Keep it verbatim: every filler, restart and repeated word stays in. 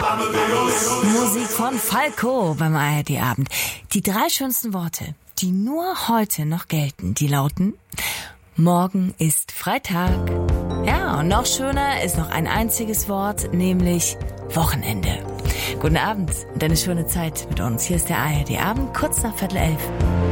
Musik von Falco beim A R D-Abend. Die drei schönsten Worte, die nur heute noch gelten, die lauten: Morgen ist Freitag. Ja, und noch schöner ist noch ein einziges Wort, nämlich Wochenende. Guten Abend und eine schöne Zeit mit uns. Hier ist der A R D-Abend, kurz nach Viertel elf.